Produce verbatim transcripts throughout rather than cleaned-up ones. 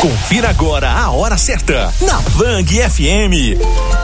Confira agora a hora certa na Vang F M.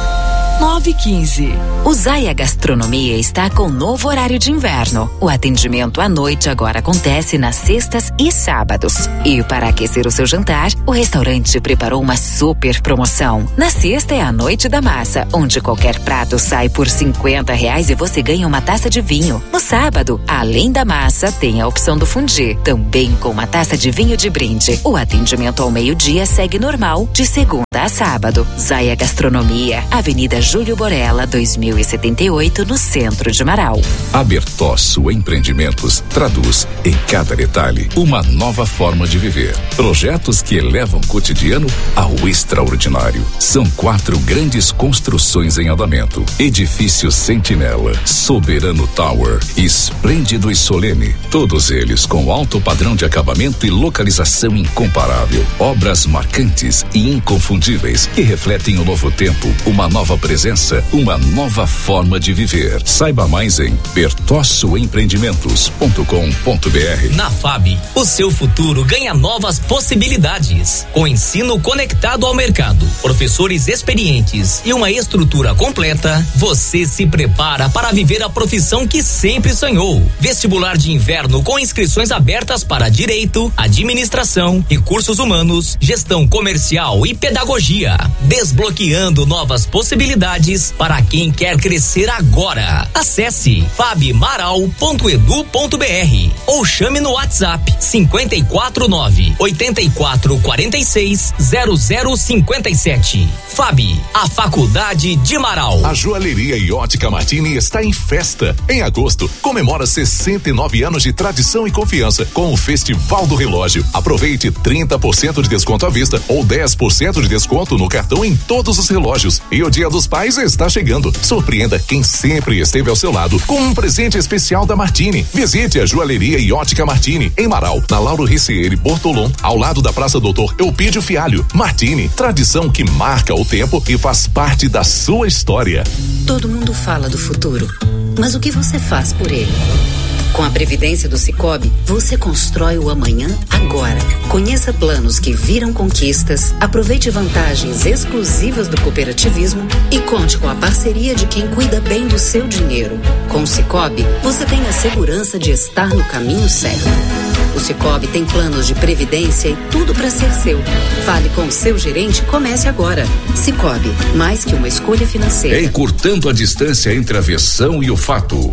nove e quinze. O Zaya Gastronomia está com novo horário de inverno. O atendimento à noite agora acontece nas sextas e sábados. E para aquecer o seu jantar, o restaurante preparou uma super promoção. Na sexta é a Noite da Massa, onde qualquer prato sai por cinquenta reais e você ganha uma taça de vinho. No sábado, além da massa, tem a opção do fondue, também com uma taça de vinho de brinde. O atendimento ao meio-dia segue normal, de segunda a sábado. Zaya Gastronomia, Avenida Júlio Borella, dois mil e setenta e oito, no centro de Marau. A Bertosso Empreendimentos traduz em cada detalhe uma nova forma de viver. Projetos que elevam o cotidiano ao extraordinário. São quatro grandes construções em andamento. Edifício Sentinela, Soberano Tower, Esplêndido e Solene. Todos eles com alto padrão de acabamento e localização incomparável. Obras marcantes e inconfundíveis que refletem o novo tempo, uma nova presença, uma nova forma de viver. Saiba mais em bertosso empreendimentos ponto com ponto b r. Na F A B, o seu futuro ganha novas possibilidades. Com ensino conectado ao mercado, professores experientes e uma estrutura completa, você se prepara para viver a profissão que sempre sonhou. Vestibular de inverno com inscrições abertas para direito, administração, recursos humanos, gestão comercial e pedagogia. Desbloqueando novas possibilidades para quem quer crescer agora. Acesse fabmaral ponto edu ponto b r ou chame no WhatsApp cinquenta e quatro nove, oitenta e quatro, quarenta e seis, zero zero cinquenta e sete. F A B, a Faculdade de Marau. A Joalheria e Ótica Martini está em festa. Em agosto, comemora sessenta e nove anos de tradição e confiança com o Festival do Relógio. Aproveite trinta por cento de desconto à vista ou dez por cento de desconto no cartão em todos os relógios. E o Dia dos Pais está chegando. Surpreenda quem sempre esteve ao seu lado com um presente especial da Martini. Visite a Joalheria e Ótica Martini em Marau, na Lauro Ricieri Bortolom, ao lado da Praça Doutor Eupídio Fialho. Martini, tradição que marca o tempo e faz parte da sua história. Todo mundo fala do futuro, mas o que você faz por ele? Com a Previdência do Sicoob, você constrói o amanhã agora. Conheça planos que viram conquistas, aproveite vantagens exclusivas do cooperativismo e conte com a parceria de quem cuida bem do seu dinheiro. Com o Sicoob, você tem a segurança de estar no caminho certo. O Sicoob tem planos de previdência e tudo para ser seu. Fale com o seu gerente e comece agora. Sicoob, mais que uma escolha financeira. Encurtando a distância entre a versão e o fato.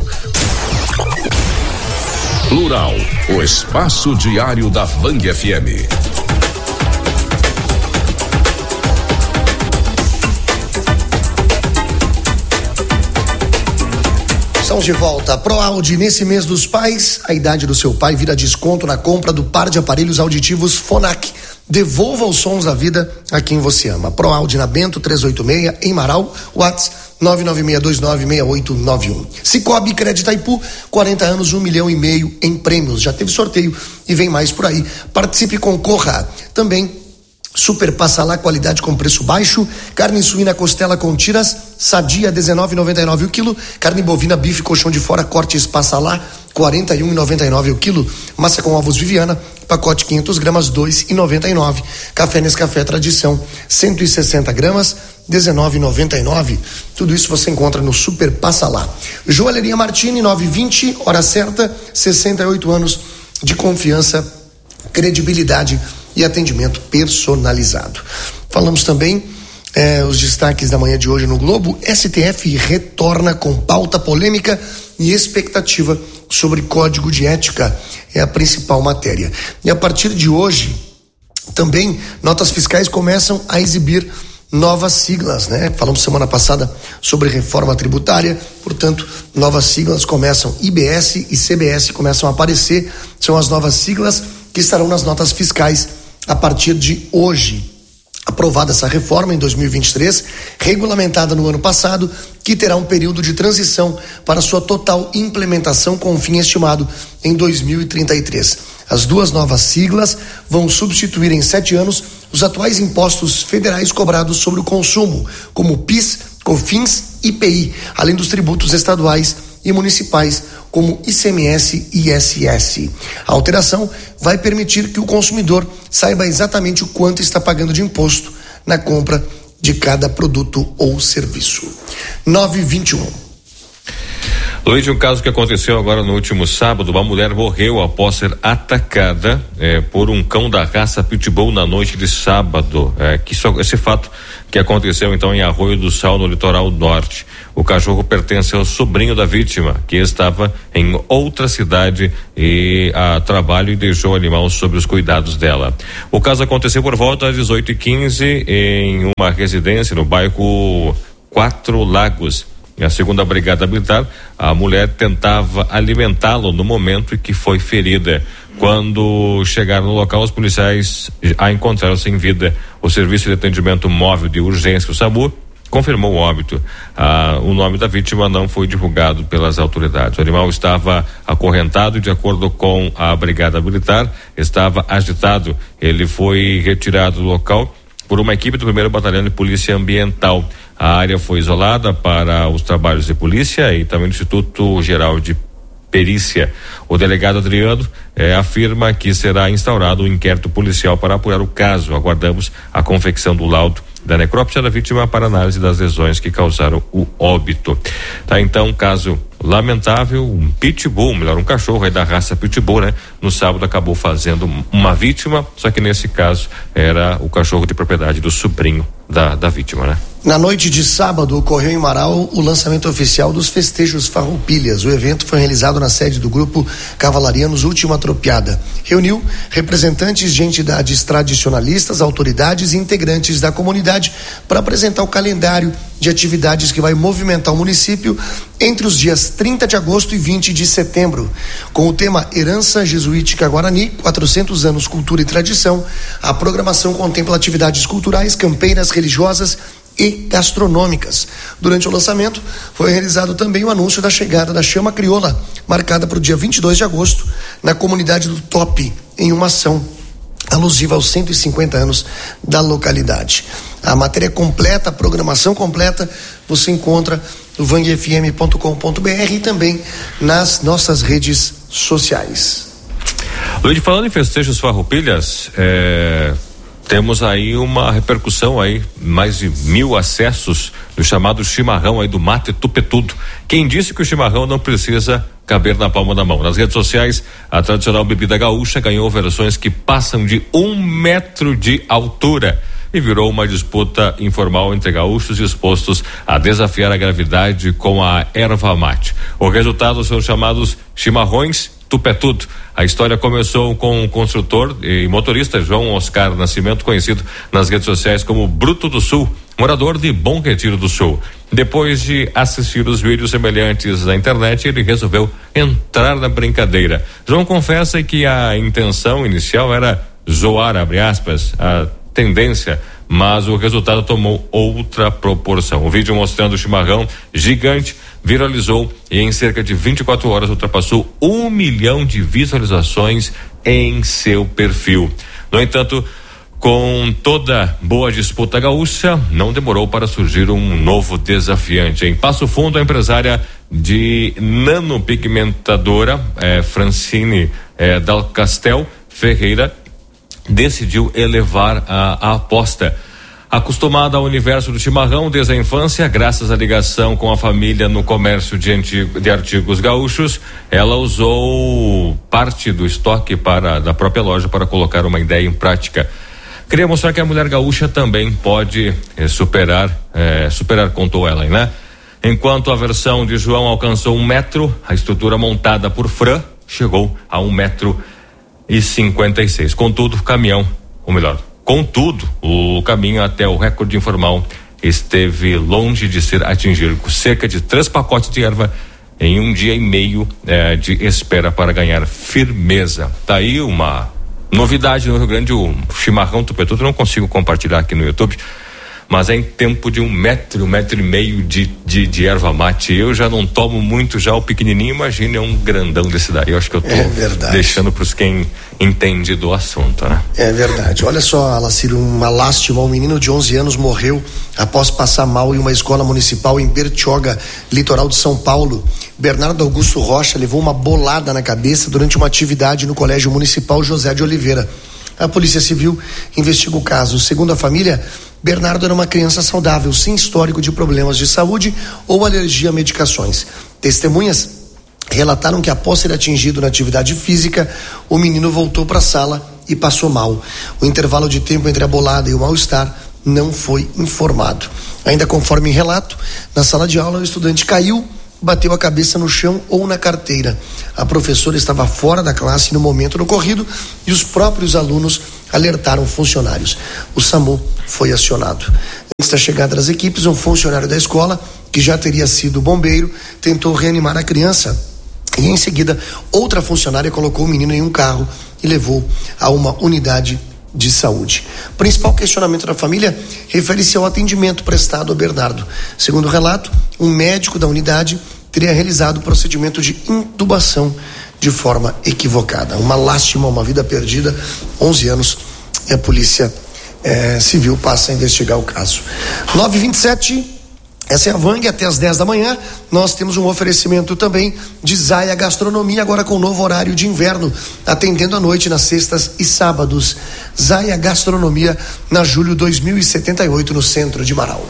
Plural, o espaço diário da Vang F M. Estamos de volta. ProAudio, nesse mês dos pais, a idade do seu pai vira desconto na compra do par de aparelhos auditivos Phonak. Devolva os sons da vida a quem você ama. ProAudio na Bento trezentos e oitenta e seis, em Marau, WhatsApp nove nove seis dois nove seis oito nove um. Sicoob Crédito Itaipu, quarenta anos, um milhão e meio em prêmios. Já teve sorteio e vem mais por aí. Participe e concorra. Também Super Passa Lá, qualidade com preço baixo. Carne suína costela com tiras, sadia dezenove reais e noventa e nove centavos o quilo. Carne bovina, bife, colchão de fora, cortes Passa Lá, quarenta e um reais e noventa e nove centavos o quilo. Massa com ovos Viviana, pacote quinhentas gramas, dois reais e noventa e nove centavos. Café Nescafé Tradição, cento e sessenta gramas, dezenove reais e noventa e nove centavos. Tudo isso você encontra no Super Passa Lá. Joalheria Martini, nove e vinte, hora certa, sessenta e oito anos de confiança, credibilidade e atendimento personalizado. Falamos também eh, os destaques da manhã de hoje no Globo. S T F retorna com pauta polêmica e expectativa sobre código de ética. É a principal matéria. E a partir de hoje, também notas fiscais começam a exibir novas siglas, né? Falamos semana passada sobre reforma tributária, portanto, novas siglas começam, I B S e C B S começam a aparecer, são as novas siglas que estarão nas notas fiscais a partir de hoje. Aprovada essa reforma em dois mil e vinte e três, regulamentada no ano passado, que terá um período de transição para sua total implementação com um fim estimado em dois mil e trinta e três. As duas novas siglas vão substituir em sete anos os atuais impostos federais cobrados sobre o consumo, como PIS, COFINS e I P I, além dos tributos estaduais e municipais, como I C M S e I S S. A alteração vai permitir que o consumidor saiba exatamente o quanto está pagando de imposto na compra de cada produto ou serviço. nove e vinte e um. Luiz, um caso que aconteceu agora no último sábado, uma mulher morreu após ser atacada eh, por um cão da raça Pitbull na noite de sábado. Eh, que só, esse fato que aconteceu então em Arroio do Sal, no litoral norte. O cachorro pertence ao sobrinho da vítima, que estava em outra cidade e a trabalho e deixou o animal sob os cuidados dela. O caso aconteceu por volta às dezoito e quinze em uma residência no bairro Quatro Lagos. A segunda brigada militar, a mulher tentava alimentá-lo no momento em que foi ferida. Quando chegaram no local, os policiais a encontraram sem vida. O Serviço de Atendimento Móvel de Urgência, o SAMU, confirmou o óbito. Ah, o nome da vítima não foi divulgado pelas autoridades. O animal estava acorrentado e, de acordo com a brigada militar, estava agitado. Ele foi retirado do local por uma equipe do primeiro Batalhão de Polícia Ambiental. A área foi isolada para os trabalhos de polícia e também do Instituto Geral de Perícia. O delegado Adriano eh, afirma que será instaurado um inquérito policial para apurar o caso. Aguardamos a confecção do laudo da necrópsia da vítima para análise das lesões que causaram o óbito. Tá, então, caso lamentável, um pitbull, melhor, um cachorro aí da raça pitbull, né? No sábado acabou fazendo uma vítima, só que nesse caso era o cachorro de propriedade do sobrinho da, da vítima, né? Na noite de sábado, ocorreu em Marau o lançamento oficial dos festejos Farroupilhas. O evento foi realizado na sede do grupo Cavalarianos Última Tropiada. Reuniu representantes de entidades tradicionalistas, autoridades e integrantes da comunidade para apresentar o calendário de atividades que vai movimentar o município entre os dias trinta de agosto e vinte de setembro. Com o tema Herança Jesuítica Guarani, quatrocentos anos, cultura e tradição, a programação contempla atividades culturais, campeiras, religiosas e gastronômicas. Durante o lançamento, foi realizado também o anúncio da chegada da Chama Crioula, marcada para o dia vinte e dois de agosto, na comunidade do Top, em uma ação alusiva aos cento e cinquenta anos da localidade. A matéria completa, a programação completa, você encontra no vang f m ponto com ponto b r e também nas nossas redes sociais. Luiz, falando em festejos Farroupilhas, é... temos aí uma repercussão aí, mais de mil acessos do chamado chimarrão aí do Mate Tupetudo. Quem disse que o chimarrão não precisa caber na palma da mão? Nas redes sociais, a tradicional bebida gaúcha ganhou versões que passam de um metro de altura e virou uma disputa informal entre gaúchos dispostos a desafiar a gravidade com a erva mate. O resultado são chamados chimarrões Tupetudo. A história começou com o construtor e motorista João Oscar Nascimento, conhecido nas redes sociais como Bruto do Sul, morador de Bom Retiro do Sul. Depois de assistir os vídeos semelhantes na internet, ele resolveu entrar na brincadeira. João confessa que a intenção inicial era zoar, abre aspas, a tendência, mas o resultado tomou outra proporção. O vídeo mostrando o chimarrão gigante viralizou e em cerca de vinte e quatro horas ultrapassou um milhão de visualizações em seu perfil. No entanto, com toda boa disputa gaúcha, não demorou para surgir um novo desafiante. Em Passo Fundo, a empresária de nanopigmentadora, eh, Francine eh, Dal Castel Ferreira, decidiu elevar a, a aposta. Acostumada ao universo do chimarrão desde a infância, graças à ligação com a família no comércio de, antigo, de artigos gaúchos, ela usou parte do estoque para, da própria loja para colocar uma ideia em prática. Queria mostrar que a mulher gaúcha também pode eh, superar, eh, superar, contou ela, né? Enquanto a versão de João alcançou um metro, a estrutura montada por Fran chegou a um metro e cinquenta e seis. Contudo, o caminhão, ou melhor, contudo, o caminho até o recorde informal esteve longe de ser atingido, com cerca de três pacotes de erva em um dia e meio eh, de espera para ganhar firmeza. Tá aí uma novidade no Rio Grande, o chimarrão Tupetudo. Eu não consigo compartilhar aqui no YouTube, mas é em tempo de um metro, um metro e meio de, de, de erva mate. Eu já não tomo muito já o pequenininho, imagine é um grandão desse daí. Eu acho que eu tô é deixando pros quem entende do assunto, né? É verdade. Olha só, Alacir, uma lástima, um menino de onze anos morreu após passar mal em uma escola municipal em Bertioga, litoral de São Paulo. Bernardo Augusto Rocha levou uma bolada na cabeça durante uma atividade no Colégio Municipal José de Oliveira. A Polícia Civil investiga o caso. Segundo a família, Bernardo era uma criança saudável, sem histórico de problemas de saúde ou alergia a medicações. Testemunhas relataram que após ser atingido na atividade física, o menino voltou para a sala e passou mal. O intervalo de tempo entre a bolada e o mal-estar não foi informado. Ainda conforme relato, na sala de aula o estudante caiu, bateu a cabeça no chão ou na carteira. A professora estava fora da classe no momento do ocorrido e os próprios alunos alertaram funcionários. O SAMU foi acionado. Antes da chegada das equipes, um funcionário da escola, que já teria sido bombeiro, tentou reanimar a criança e em seguida outra funcionária colocou o menino em um carro e levou a uma unidade de saúde. O principal questionamento da família refere-se ao atendimento prestado a Bernardo. Segundo o relato, um médico da unidade teria realizado o procedimento de intubação de forma equivocada. Uma lástima, uma vida perdida, onze anos, e a polícia eh, civil passa a investigar o caso. nove e vinte e sete, essa é a Vang, até às dez da manhã. Nós temos um oferecimento também de Zaya Gastronomia, agora com novo horário de inverno, atendendo à noite nas sextas e sábados. Zaya Gastronomia, na Júlio dois mil e setenta e oito, no centro de Marau.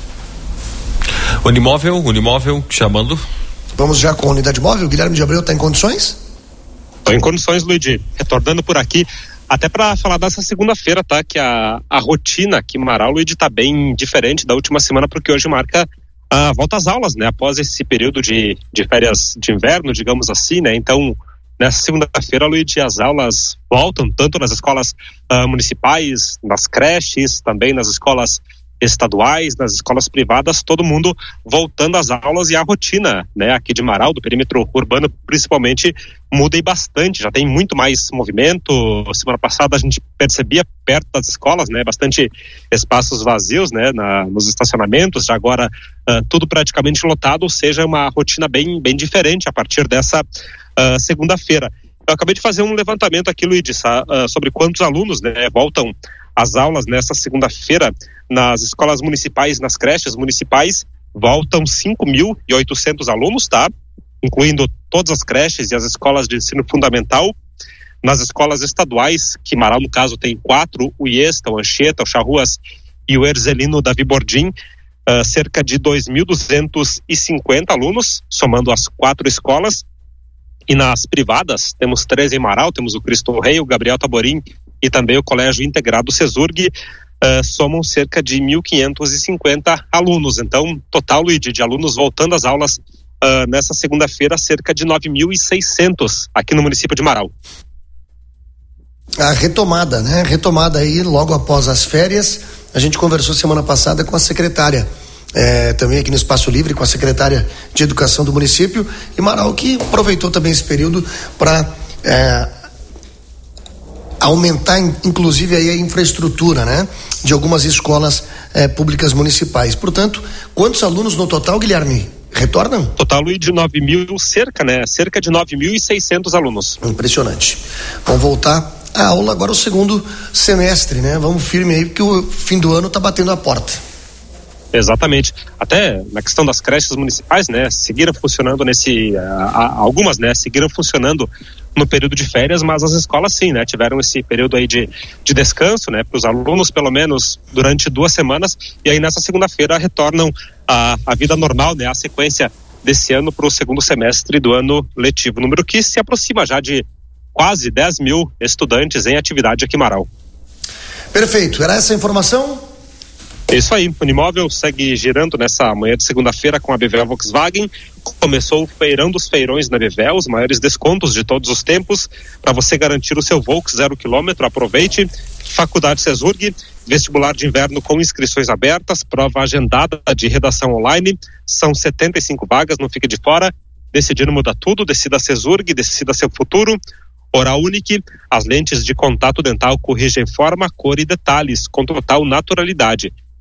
Unimóvel, Unimóvel chamando. Vamos já com a unidade móvel. Guilherme de Abreu está em condições? Estou em condições, Luigi. Retornando por aqui, até para falar dessa segunda-feira, tá? Que a, a rotina aqui em Marau, Luigi, tá bem diferente da última semana, porque hoje marca a volta às aulas, né? Após esse período de, de férias de inverno, digamos assim, né? Então, nessa segunda-feira, Luigi, as aulas voltam, tanto nas escolas uh, municipais, nas creches, também nas escolas estaduais, nas escolas privadas, todo mundo voltando às aulas, e a rotina, né, aqui de Marau, do perímetro urbano principalmente, muda bastante, já tem muito mais movimento. Semana passada a gente percebia perto das escolas, né, bastante espaços vazios, né, na, nos estacionamentos, já agora uh, tudo praticamente lotado, ou seja, uma rotina bem, bem diferente a partir dessa uh, segunda-feira. Eu acabei de fazer um levantamento aqui, Luiz, uh, sobre quantos alunos, né, voltam às aulas nessa segunda-feira nas escolas municipais, nas creches municipais. Voltam cinco mil e oitocentos alunos, tá? Incluindo todas as creches e as escolas de ensino fundamental. Nas escolas estaduais, que Marau, no caso, tem quatro: o Iesta, o Anchieta, o Charruas e o Erzelino Davi Bordim, uh, cerca de dois mil duzentos e cinquenta alunos, somando as quatro escolas. E nas privadas, temos três em Marau, temos o Cristo Rei, o Gabriel Taborim e também o Colégio Integrado Cesurg, uh, somam cerca de mil quinhentos e cinquenta alunos. Então, total, Luigi, de alunos voltando às aulas uh, nessa segunda-feira, cerca de nove mil e seiscentos aqui no município de Marau. A retomada, né? Retomada aí logo após as férias. A gente conversou semana passada com a secretária, é, também aqui no Espaço Livre, com a secretária de Educação do município, e Marau, que aproveitou também esse período para é, aumentar, inclusive, aí a infraestrutura, né, de algumas escolas eh, públicas municipais. Portanto, quantos alunos no total, Guilherme, retornam? Total de nove mil, cerca, né? Cerca de nove mil e seiscentos alunos. Impressionante. Vamos voltar à aula agora, o segundo semestre, né? Vamos firme aí, porque o fim do ano está batendo a porta. Exatamente. Até na questão das creches municipais, né? Seguiram funcionando nesse... A, a, algumas, né? Seguiram funcionando no período de férias, mas as escolas sim, né, tiveram esse período aí de, de descanso, né, para os alunos, pelo menos durante duas semanas, e aí nessa segunda-feira retornam a, a vida normal, né, a sequência desse ano para o segundo semestre do ano letivo, número que se aproxima já de quase dez mil estudantes em atividade aqui em Marau. Perfeito, era essa a informação? Isso aí, o Unimóvel segue girando nessa manhã de segunda-feira com a Bevel Volkswagen. Começou o feirão dos feirões na Bevel, os maiores descontos de todos os tempos, para você garantir o seu Volks zero quilômetro. Aproveite. Faculdade Cesurg, vestibular de inverno com inscrições abertas, prova agendada de redação online, são setenta e cinco vagas, não fique de fora. Decidindo muda tudo, decida Cesurg, decida seu futuro. Oral Unique, as lentes de contato dental corrigem forma, cor e detalhes, com total naturalidade.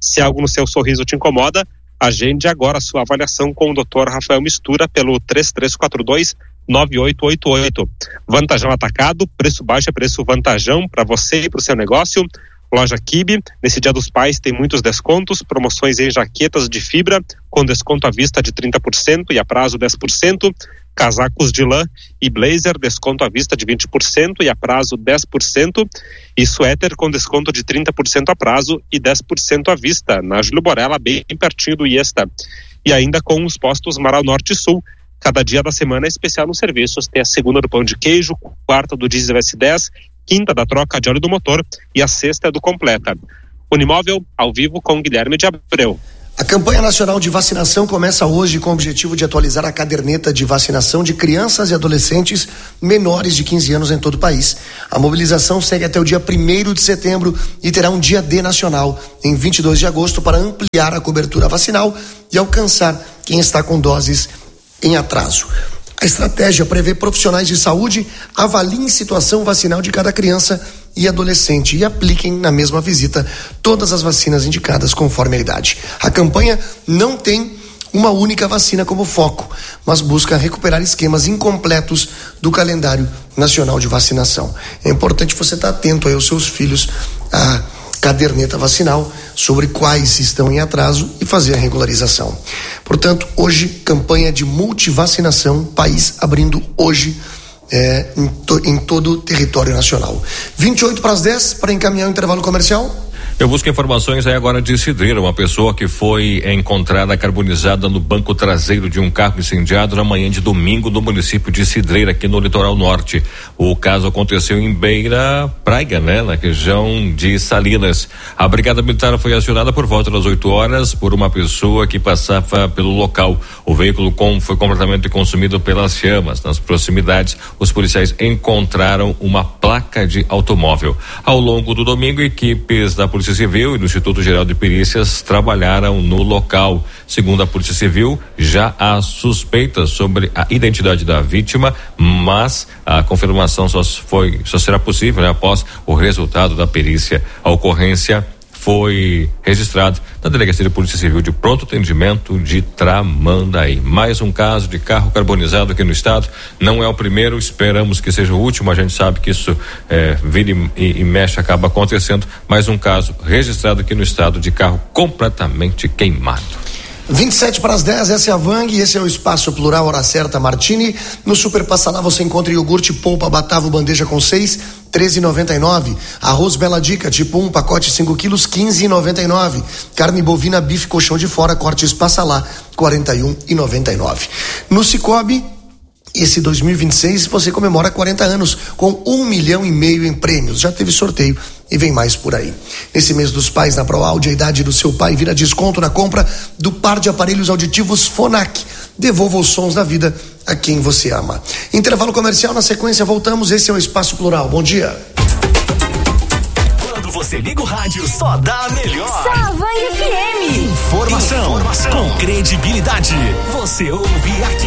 Se algo no seu sorriso te incomoda, agende agora a sua avaliação com o doutor Rafael Mistura pelo três três quatro dois, nove oito oito oito. Vantajão Atacado, preço baixo é preço vantajão para você e para o seu negócio. Loja Kibe, nesse Dia dos Pais tem muitos descontos, promoções em jaquetas de fibra com desconto à vista de trinta por cento e a prazo dez por cento. Casacos de lã e blazer, desconto à vista de vinte por cento e a prazo dez por cento. E suéter com desconto de trinta por cento a prazo e dez por cento à vista, na Júlio Borella, bem pertinho do Iesta. E ainda com os postos Marau Norte e Sul. Cada dia da semana é especial nos serviços. Tem a segunda do pão de queijo, quarta do diesel S dez, quinta da troca de óleo do motor e a sexta é do completa. Unimóvel, ao vivo com Guilherme de Abreu. A campanha nacional de vacinação começa hoje com o objetivo de atualizar a caderneta de vacinação de crianças e adolescentes menores de quinze anos em todo o país. A mobilização segue até o dia primeiro de setembro e terá um dia D nacional em vinte e dois de agosto para ampliar a cobertura vacinal e alcançar quem está com doses em atraso. A estratégia prevê profissionais de saúde avaliem situação vacinal de cada criança e adolescente e apliquem na mesma visita todas as vacinas indicadas conforme a idade. A campanha não tem uma única vacina como foco, mas busca recuperar esquemas incompletos do calendário nacional de vacinação. É importante você estar atento aí aos seus filhos à caderneta vacinal, sobre quais estão em atraso e fazer a regularização. Portanto, hoje, campanha de multivacinação, país abrindo hoje é, em, to, em todo o território nacional. vinte e oito para as dez, para encaminhar o intervalo comercial. Eu busco informações aí agora de Cidreira, uma pessoa que foi encontrada carbonizada no banco traseiro de um carro incendiado na manhã de domingo no município de Cidreira, aqui no litoral norte. O caso aconteceu em Beira Praia, né, na região de Salinas. A brigada militar foi acionada por volta das oito horas por uma pessoa que passava pelo local. O veículo com, foi completamente consumido pelas chamas. Nas proximidades, os policiais encontraram uma placa de automóvel. Ao longo do domingo, equipes da Polícia Civil e do Instituto Geral de Perícias trabalharam no local. Segundo a Polícia Civil, já há suspeitas sobre a identidade da vítima, mas a confirmação só foi, só será possível, né, após o resultado da perícia. A ocorrência foi registrado na Delegacia de Polícia Civil de Pronto Atendimento de Tramandaí. Mais um caso de carro carbonizado aqui no estado. Não é o primeiro, esperamos que seja o último. A gente sabe que isso é, vira e, e mexe, acaba acontecendo. Mais um caso registrado aqui no estado de carro completamente queimado. vinte e sete para as dez, essa é a Vang, esse é o Espaço Plural Hora Certa Martini. No Super Passalá você encontra iogurte polpa Batavo bandeja com seis, treze e noventa e nove. Arroz Bela Dica, tipo um, pacote cinco quilos, quinze e noventa e nove. Carne bovina, bife, colchão de fora, cortes Passalá, quarenta e um e noventa e nove. No Cicobi, esse dois mil e vinte e seis você comemora quarenta anos com um milhão e meio em prêmios. Já teve sorteio e vem mais por aí. Nesse mês dos pais, na ProAudio, a idade do seu pai vira desconto na compra do par de aparelhos auditivos Fonac. Devolva os sons da vida a quem você ama. Intervalo comercial, na sequência voltamos. Esse é o Espaço Plural. Bom dia. Quando você liga o rádio, só dá a melhor. Savana F M. Informação, Informação com credibilidade. Você ouve aqui.